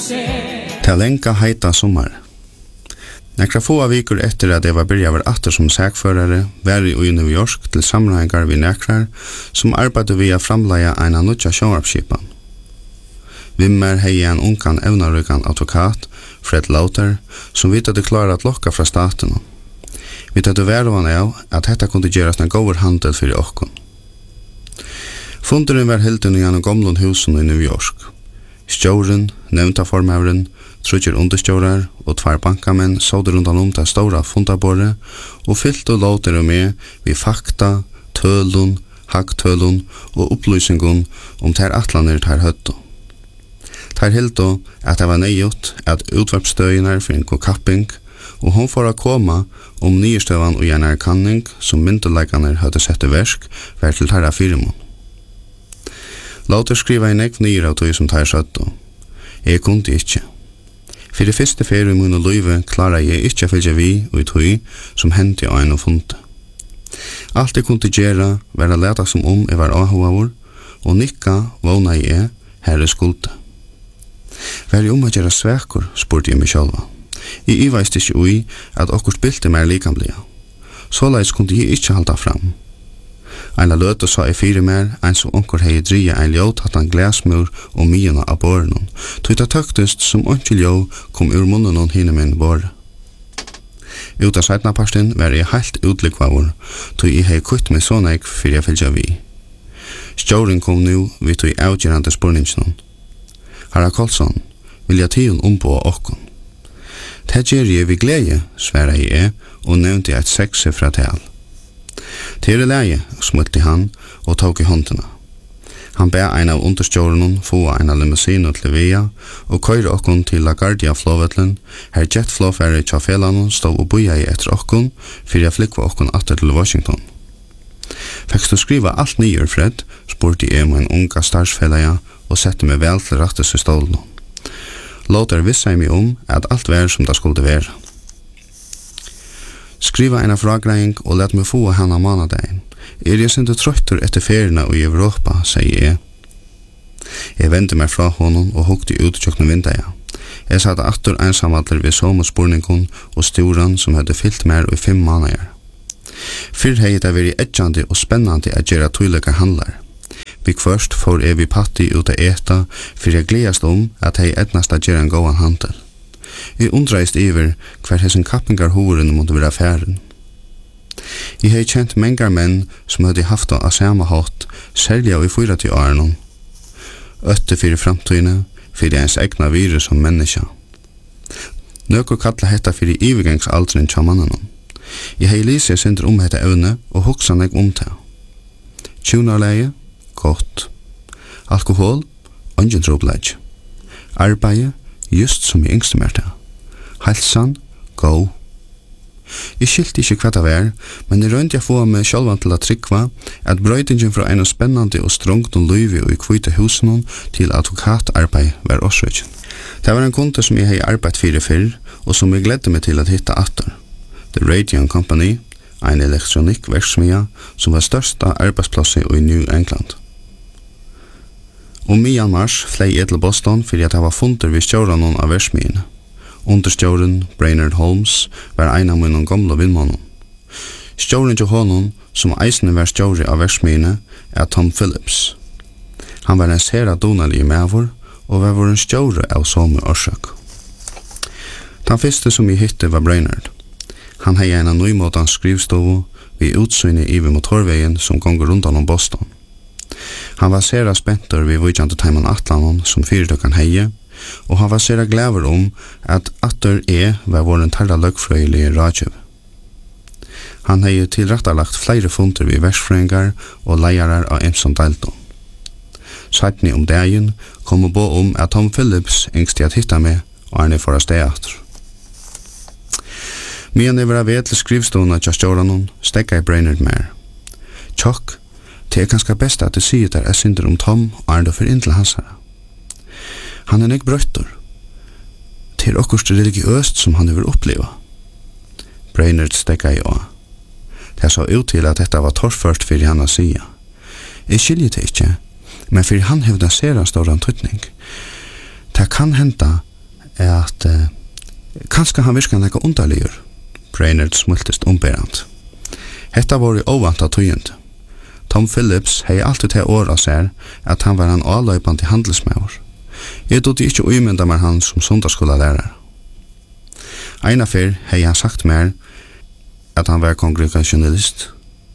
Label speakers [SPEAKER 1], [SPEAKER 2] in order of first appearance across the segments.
[SPEAKER 1] Til lenka heita sommar. Nekra få vikur etter at jeg var byrja var atter som sakførare, var i New York til sammenhengar vi nekrar, som arbeidde via framleia eina nutja sjånvarpskipan. Vimmer hei en ungan evnarukan advokat, Fred Lauter, som vidt at det klarer at lokka fra staten. Vi tatt vervan av at dette kunne gjerast en god handel fyrir okkon. Funderen var hilden i en gamlun husen i New York. Stjóren, nevnta formøveren, trutjer understjórar og tvær bankamenn sådde rundan det stora fundabordet og fyllt og låter med vi fakta, tølun, hagtølun og opplysningun ter atlaner ter høtto. Ter hildo at det var nøyot at utvarpsstøynar for en kapping og hon får koma nyestøvan og gjernar kanning som myndeleikaner hadde sett i versk var til terra firmon. Låter skriva en ekv nyr av tog som tar søtto. Jeg kunde ikkje. For det første ferie i munn og løyve klarer jeg ikkje fylgja vi og tog som hendte av en og funte. Alt jeg kunde gjøre var å leta som jeg var avhoavur, og nikka vågna jeg herre skulde. Var jeg å gjøre svekur, spurte jeg meg sjálva. Jeg iveist ikkje ui at okkur spilte mer likamlega. Såleis kunde jeg ikkje halda fram. Eina løte sa jeg fire mer, en som onkur hei dria en ljot hatt han glasmur og myina av bårenon. Tøyta tøktest som onkel ljå kom ur munnenon hinne min båre. Uta seitnaparsten var jeg heilt utlikvavur, tøy jeg hei kutt meg sånn eik fyrir jeg fylgja vi. Stjóren kom nu vid tøy avgjerande spurningsnon. Harra Karlsson, vil jeg tion på okkon. Det gjer jeg vi glede, sværa jeg og nevnte jeg et sekse fra tal. Til leie smulte han og tok i håndene. Han ber en av understjårenen få en av limousinen til Via og køyre okkon til LaGuardia-flåvetlen, her jetflåfære i Tjafelanen stod og boja i etter okkon, fyrir jeg flikva okkon atter til Washington. Fekst du skriva alt nyer, Fred, spurte jeg med en unga starsfellaja og sette meg vel til rattes i stolen. Låter vissa jeg meg at alt var som det skulle være. Skriva en fragrejning og let meg få henne manadagen. Jeg sinte trøytter etter feriene i Europa, sier jeg. Jeg vendte meg fra honom og hukte ut tjøkken vindaja. Jeg satt atter ensamadler ved sommerspurningen og sturen som hadde fyllt mer i 5 måneder. Fyrr hei det vært etjande og spennende at gjøre tøylige handler. Vi først får vi patti ut av eta, for jeg gledast at hei etnast at gjøre en gåan handel. Jeg undreist iver hver hessen kappingar horen måtte være affæren. Jeg hei kjent mengar menn som hadde haft av samme hatt, særlig av i 40 årene. Øtte fyrir framtøyne, fyrir ens egna virus som menneska. Nøkker kalla hetta fyrir ivergangsaldren tja mannen. Jeg hei lyser synder hetta evne og hoksa nek det. Tjunarleie, godt. Alkohol, ungen trobladj. Arbeid, just som jeg yngste mer til. Halsan, go. Jeg skilte ikke hva det var, men jeg rønte jeg få meg sjálvan til å trykva at brøytingen fra en spennende og strongt og løyve og i kvite husen til advokatarbeid var årsrøkken. Det var en kunde som jeg har arbeidt fyrr, og som jeg gledde meg til å hitta atter. The Radiant Company, en elektronikkverksmia som var størsta arbeidsplasset i New England. Mian mars flei jeg til Boston fordi at jeg var funter ved stjåranen av versmien. Understjåren, Brainerd Holmes, var en av mine gamle vindmannen. Stjåren til honom, som eisende var stjåre av versmiene, Tom Phillips. Han var en sera donalig mævor, og var en stjåre av samme årsak. Den første som jeg hitte var Brainerd. Han hei en av nøymåtans skrivstovo ved utsynet i motorveien som gonger rundt om Boston. Han var sera spenter ved vujjante Taiman Atlanon som fyrirtøkken heie, og han var sera glæver at atter var våren tarra løgfrøyelige radjøv. Han hei tilrettalagt flere funter ved versfrøyngar og leiarar av Emson Dalton. Sattni dagen kom bo at Tom Phillips yngste at hitta meg og Arne for å steater. Mian var ved til skrivstående til stjåranon, stekka i Brainerd mer. Tjokk, det kanskje best at det sier der synder Tom og Arne for inntil hans herre. Han nek brøttor. Til okkurst religiøst som han vil oppleva. Brainerd stekka i å. Det så ut til at dette var torrført fyrir han å sia. Jeg skiljer det ikke, men fyrir han hevda sera stor antydning. Det kan henta at kanskje han virker nekka underligur. Brainerd smultist omberant. Hetta var i ovanta tøyend. Tom Phillips hei alltid til åra seg at han var en avløypande handelsmaur. Jeg dodde ikke uimynda meg han som sundagsskolelærer. Eina fyr hei han sagt mer at han var kongregationalist.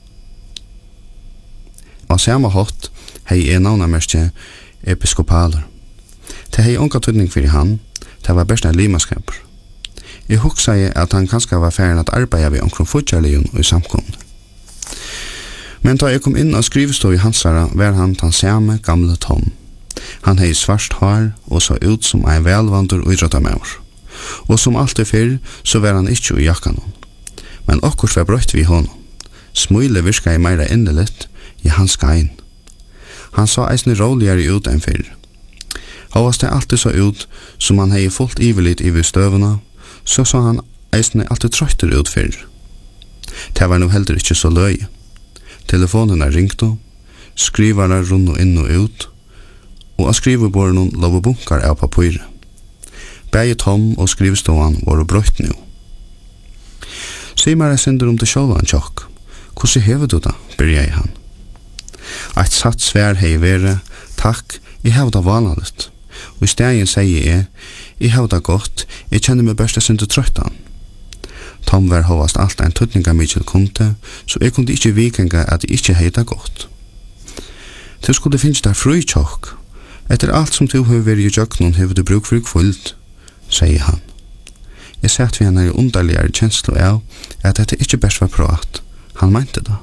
[SPEAKER 1] Og samme hatt hei navnamerkje episkopaler. Det hei unga tydning fyrir han, det var best en limaskapur. Jeg hugsa at han kanskje var ferdig at arbeida ved omkring futjarligun og i samkomne. Men da jeg kom inn og skrivestod i hansara, var han den samme gamle Tom. Han hei svart hår og så ut som en velvandur idrottameur. Og som alltid fyrr, så var han ikke i jakkanon. Men okkurs var brøtt vi honom. Smule virka i meira innelitt i hans gein. Han så eisne roligere ut enn fyrr. Hovast det alltid så ut som han hei fullt ivelit i støvuna, så han eisne alltid trøyter ut fyrr. Det var nu heller ikke så løy. Telefonene ringte, skriverne rundt inn og ut, og av skriveborden lov bunkar av papyret. Begge Tom og skrivestående var brøtt nå. Sier meg jeg synder om det sjølva en tjokk. Hvordan hever du da, ber jeg han. Et satt svær hei vere, takk, jeg hever det vanligt. Og i stegen sier jeg hever det godt, jeg kjenner meg best jeg synder trøttan. Tom var hovast alt en tøtninga mykjel kunde, så jeg kunne ikke vikenga at jeg ikke heita godt. Du skulle finnes der fru tjokk. Etter alt som du har vært i jøknon, hever du bruk for fullt, sier han. Jeg sett vi henne i underligere kjenslo av at dette ikke best var prat. Han mente det.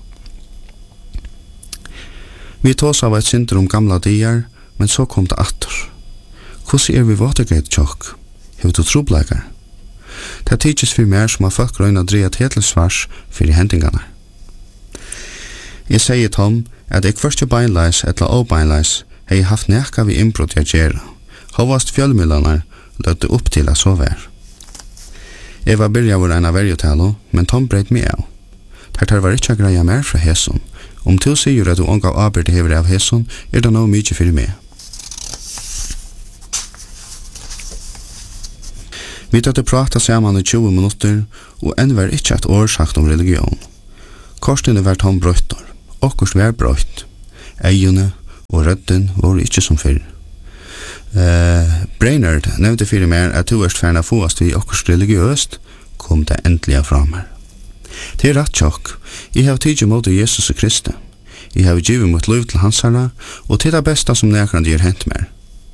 [SPEAKER 1] Vi tås av et synder om gamla dier, men så kom det atter. Hvordan vi Watergate tjokk? Hever du trobleikar? Det tidsis for mer som har folk røyna dreia tetelsvars for hendingarna. Jeg sier Tom at jeg først er beinleis eller obeinleis hei haft nekka vi innbrott jeg gjerra. Hovast fjellmidlanar løtte opp til at så vær. Jeg var byrja vår ena verjotalo, men Tom breit meg av. Der var ikke greia mer fra Heson. Om du sier at du unga arbeid hever av Heson, det nå mykje fyrir meg. Vi tatt prata saman i 20 minutter, og enn var ikkje et år sagt om religion. Korsene var Tom brøttar, okkurs var brøtt. Eiene og rødden var ikkje som fyrr. Brainerd nevnte fyrir mer at du erst ferna fåast vi okkurs religiøst, kom det endelig fra meg. Det rett tjokk. Jeg har tidlig mot Jesus Kristi. Jeg har givet mot liv til hans herra, og til det beste som nekrande gjør hent mer.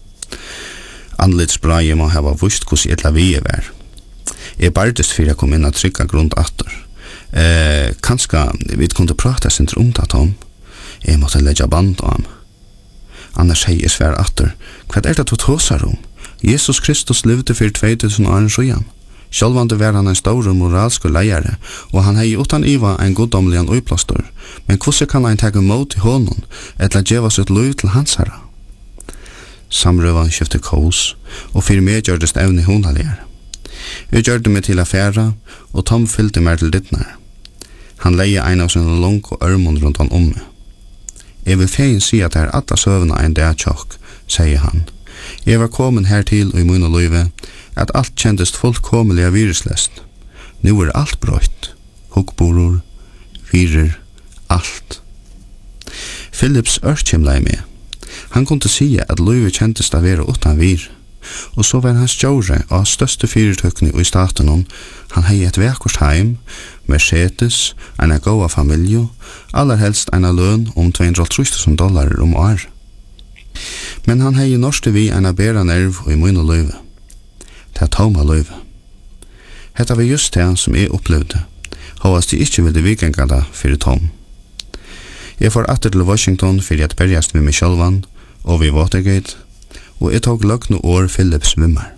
[SPEAKER 1] Anlitsbrai må hava vust hvordan etla vi var. Jeg bardest fyrir jeg kom inn og trykka grunn atter. Kanskje vi kunne prata sin om det om. Jeg måtte legge band om. Annars hei jeg svær atter. Hva det du tåsar om? Jesus Kristus levde for 2000 år siden. Sjálvande var han en stor moralsk leiare, og han hei utan iva en goddomlig uiplastor. Men hvordan kan han tega mot i hånden, etla djeva sitt liv til hans herra? Samrøvan kjøfte kos, og fyrir meg gjørdest evne hundaligere. Jeg gjørte meg til affæra, og Tom fyllte meg til dittnar. Han leie ein av sine lång og ørmund rundt han om meg. Jeg vil fein si at det er alla søvna en dag tjokk, sier han. Jeg var kommet hertil og i munn og løyve, at alt kjendest fullkomelig av viruslest. Nu er alt brøyt. Hukkboror, virer, alt. Phillips ørkjemlei meg. Han kunne si at løyve kjendest av være utan vir. Og så var han stjåre av største fyrirtøkni i staten. Han hei et vekkort heim, Mercedes, en gåa familie, allerhelst en løn om $230,000 om år. Men han hei norske vi en bera nerv og i munn og løyve. Det er tåma løyve. Hetta var just det som jeg opplevde, hovast jeg ikke ville vikenga da fyrir Tom. Jeg får atter til Washington fyrir at berjast med meg sjálvan og vi Watergate, og jeg tog løgnu år Phillips vimmar.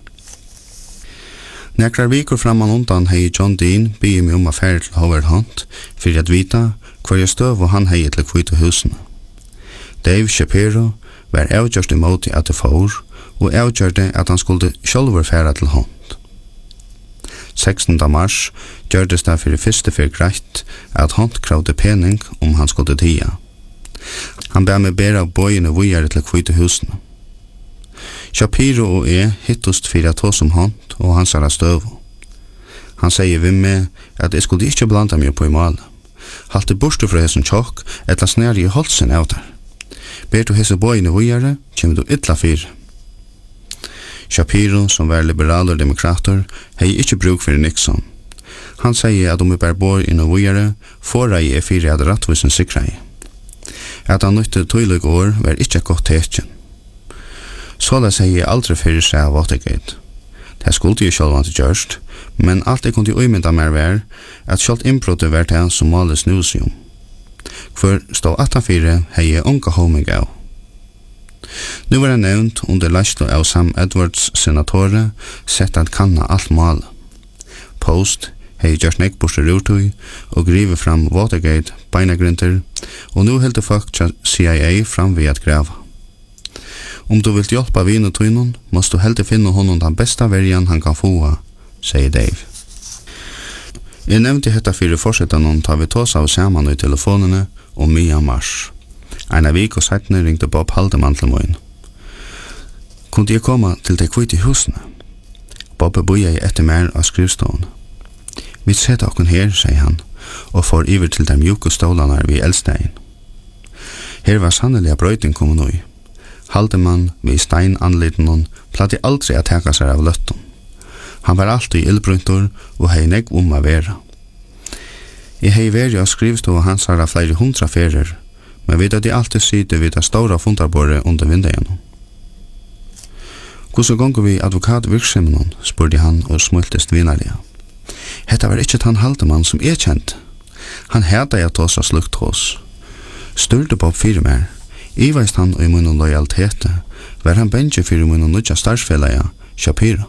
[SPEAKER 1] Nekrar vikur framan undan hei John Dean bygge meg om affære til Howard Hunt fyrir at vita hver jeg støv og han hei til kvite husene. Dave Shapiro var avgjørst imot at det får, og avgjørte at han skulle sjálfur færa til Hunt. 16. mars gjørdes det fyrir fyrste fyrir greit at Hunt kravde pening om han skulle tia. Han ber meg bera bøyene vujere til kvite husene. Shapiro og hittust fyrir at hos hånd og hans støv. Han sier vi meg at jeg skulle ikke blanda meg på i mal. Halte borste fra hesson tjokk, etla snær i holsen av der. Ber du hese bøyene vujere, kommer du ytla fyr. Shapiro, som var liberal og demokrater, hei ikke bruk for Nixon. Han sier at vi bær bor inn og vujere, får jeg fyrir at rattvisen sikra i. At han nøytte tøylig år var ikke godt tekjen. Såla sier jeg aldri fyrir seg av Watergate. Det skulle jo sjálvant gjørst, men alt jeg kunne umynda mer var at sjálvt innbrottet var det som målet snus om. For stå 18-4 hei jeg unga homing av. Nu var det nevnt under Laszlo av Sam Edwards senatore sett at kanna alt mål. Post hei gjørst nekborster rurtøy og grive fram Watergate, beinagrinter, og nu heldte folk CIA fram ved at grava. Om du vill hjelpa vinn og tøynon, måst du heldig finne honom den besta verjan han kan få, sier Dave. Jeg nevnte hetta fyrir forsettanon ta vi tås av saman i telefonene om mye mars. Ein av vik og settene ringte Bob Haldeman til moin. Kunde jeg komme til de kvitt i husene? Bob boja i etter mer av skrivstående. Vi sette okken her, sier han, og får iver til de mjuke stålene vi eldstein. Her var sannelig brøyting kommet nøy. Haldeman ved stein anliten platte aldri at teka seg av løtten. Han var alltid ildbruntor og hei negg å vera. Jeg hei veri av skrivstå hans har flere 100 ferer, men vid at de alltid sitter vid det stora fundarbordet under vindegene. Hvordan gonger vi advokatvirksomheten, spurte han og smultest vinarlige. Hetta var ikke han Haldeman som kjent. Han heta jeg tås av slukt hos. Styrte Bob fyrir mer. Iveist han og i munnen lojalitete, var han bensje fyrir munnen nudja starsfellaja, Shapiro.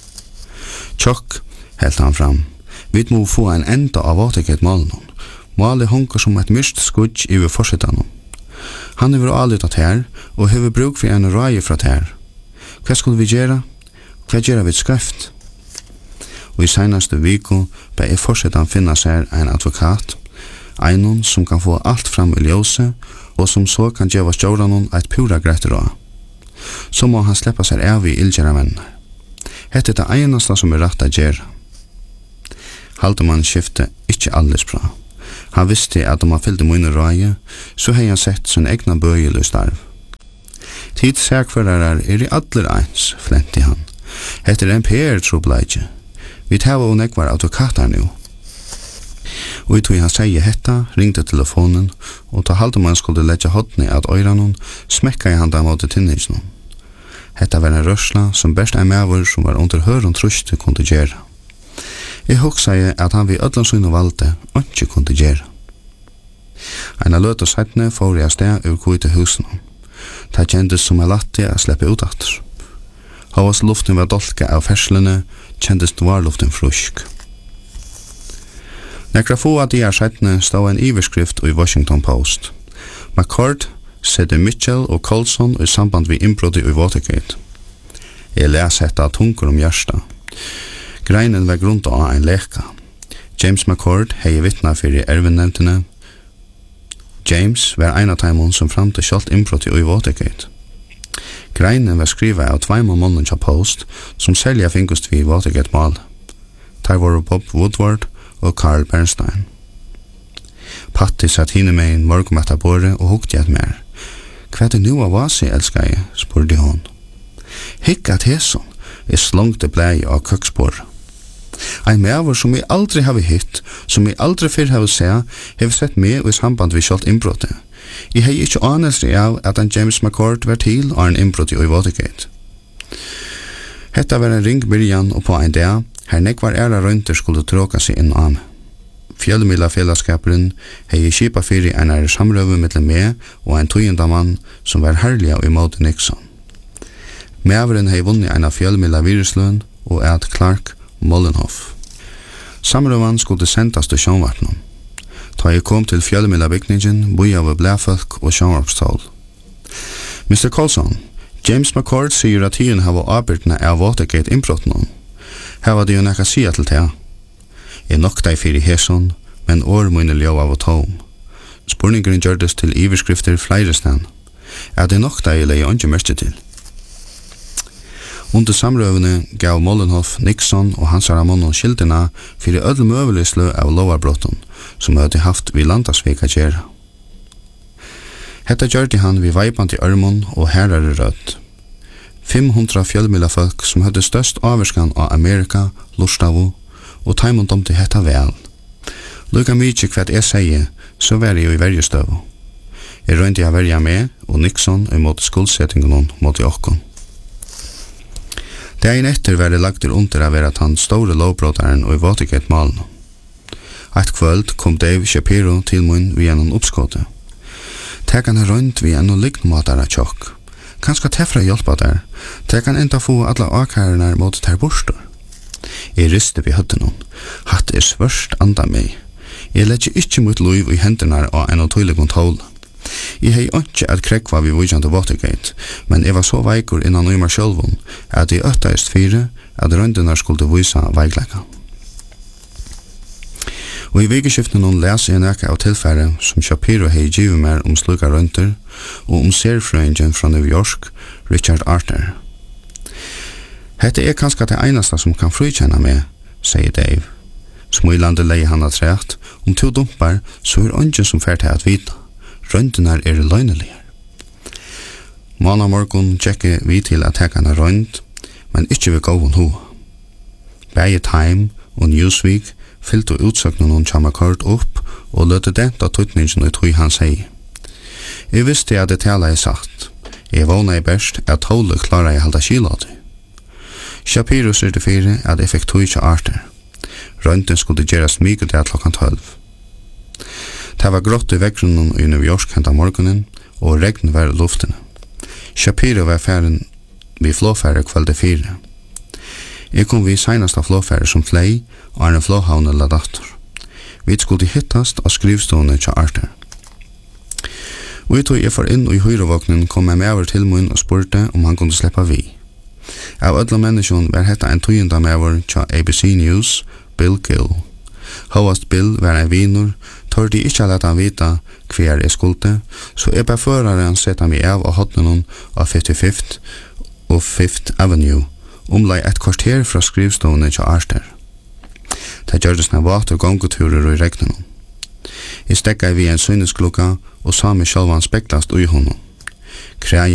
[SPEAKER 1] Tjokk, helt han fram, vi må få en enda av Watergate malen. Målet honker som et myrst skudj i vi forsettanon. Han er alytat her, og hever bruk for en røye fra her. Hva skulle vi gjøre? Hva gjør vi skreft? Og i senaste viko ber jeg forsettan finna seg en advokat, einon som kan få alt fram i ljøse, og som så kan gjeva stjåranon eit pura greit råd. Så må han sleppa seg av i ildgjera venner. Hette det eneste som rett å gjøre. Haldeman skifte ikkje alles bra. Han visste at om han fyllde mine råd, så hei han sett sin egna bøyelig starv. Tid sækførarar i allir eins, flenti han. Hette en PR-trobleidje. Vi tar og nekvar advokatar nu. Og i tog han sier hetta, ringte telefonen, og ta Haldeman skulle letja hodni at øyranon, smekka i handa mot tinnisnon. Hetta var en rørsla som best ein mævur som var under høron truste kunde gjera. Jeg hoksa at han vi ødlandsyn og valde, ikke kunde gjera. Eina løt og settne får jeg sted ur kvite husen. Det kjendes som jeg latti a sleppe utatter. Havas luften var dolka av ferslene, kjendes dvarluften frusk. Nekra få av de settene stod en iverskrift i Washington Post. McCord sette Mitchell og Colson i samband med innbruddet i Watergate. Jeg les hetta tunker om hjärsta. Greinen var grunnt av en leka. James McCord hei vittna fyrir ervennemtene. James var ein av teimon som fram til kjalt innbruddet i Watergate. Greinen var skriva av 2 måneder til Post som selja fingust vi Watergate-mal. Der var Bob Woodward og Carl Bernstein. Patti satt hine med en morgometta båre og hukte et mer. Hva det nu av vasi, elskar jeg, spurte hon. Hikka at heson, slungte blei av køksbord. Ein meavur som jeg aldri havi hitt, som jeg aldri fyrr havi seg, hevi sett med i samband vi kjalt innbrottet. Jeg hei ikkje anelsri av at en James McCord var til av en innbrottet i Watergate. Hetta var en ringbyrjan og på ein dag, her nekvar æra røynter skulle tråka seg inn av meg. Fjellmila fellesskaperen hei kipa fyrir en samrøve mellom meg og en tøyendamann som var herliga i måte Nixon. Meaveren hei vunni en fjellmila virusløn og et Clark Mollenhoff. Samrøven skulle sendast til sjånvartnen. Da jeg kom til fjellmila bygningen, boi av blæfolk og sjånvarpstål. Mr. Colson, James McCord sier at hien hava avbyrdene av Watergate innbrottene. Her var det jo nekka sia til det. Jeg nokta i fyrir heson, men år mine ljå av og tom. Spurningeren gjørdes til iverskrifter flere sted. Jeg nokta i leie ånge mørste til. Under samrøvene gav Mollenhoff, Nixon og hans Ramon skildina fyrir öll møvelislu av lovarbrotten som hadde haft vi landasvika gjerra. Hetta gjørte han vi veipant i ørmon og herrare rødt. 500 fjellmila folk som hadde størst averskan av Amerika, lustavu, og taimund om til hetta vel. Lukka mykje kvart jeg sier, så var jeg jo i verjestøvu. Jeg røynte jeg verja med, og Nixon imot skuldsettingen mot okkon. Dagen etter var det lagt til under av at han store lovbrådaren og i Watergate-malen. Et kvöld kom Dave Shapiro til mun via en oppskåte. Tekan er rundt via en lignmatare tjokk. Kanskje tefra hjelpa der. Tekan enda få alle akærene mot der bostor. Jeg riste vi høtten hon. Hatt er svørst anda meg. Jeg lette ikke mot liv i hendene av en tøylig kontroll. Jeg hei ikke at krekva vi vujjan til Watergate, men jeg var så veikur innan nøymar sjølvun at jeg øttaist fire at røndene skulle vise veikleika. Og i vikeskiften hun leser jeg nekka av tilfære som Shapiro hei givet mer om sluka rønder og serfrøyngen fra New York, Richard Arthur. Hette er kanskje det eneste som kan frikjenne meg, sier Dave. Smøylande lei han at rett, to dumpar så er ungen som fært at vita. Røndene er løgnelige. Måna morgon tjekke vi til at hekane rønd, men ikkje vi gåvun hoa. Begge Time og Newsweek fyllte utsøknen hun kjama kort opp og løtte dent av tøytningen ut hui han sier. Jeg visste at det tala er sagt. Jeg vågna i best at tåle klara jeg halda kilati. Shapiro syrte fire at jeg fikk tøy til Arthur. Rønden skulle gjerast mykje til klokkan 12. Det var grått i veggrunnen i New York henta morgonen, og regn var i luftene. Shapiro var færen vi flåfære kvelde 4. Jeg kom vi senast av flåfære som flei, og Arne Flåhavne la dator. Vi skulle hittast av skrivstående til Arthur. Og tog jeg for inn og i høyrevåknen kom jeg med over til mun og spurte om han kunne sleppa vi. Av ødla menneskjon var hetta en tøyenda med over til ABC News, Bill Gill. Hovast Bill var en vinur, tørde ikkje å leta han vita hver jeg skulte, så jeg bare føraren setta meg av hotnen av 55th og 5th Avenue, omlai et kvarter fra skrivstående til Arthur. Det gjørdes na vat og gonguturer i regnen. Jeg stekka vi en synesklokka og sa meg sjálvan speklast ui honom.